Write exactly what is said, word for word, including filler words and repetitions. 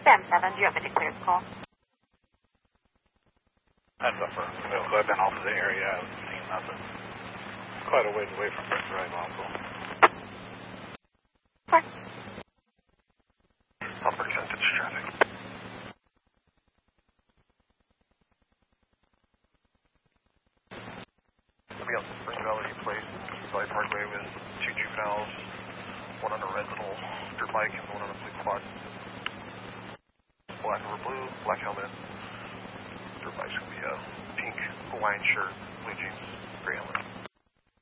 Sam seven, do you have any cleared call? That's upper. So I've been off of the area. I haven't seen nothing. Quite a ways away from Brent Drive also. Okay. I'll present its traffic. We'll be on Spring Valley Place, Valley Parkway with two juveniles, one on a red little dirt bike and one on a blue quad. Black over blue, black helmet. Dirt bike's gonna be a pink Hawaiian shirt, blue jeans, gray helmet.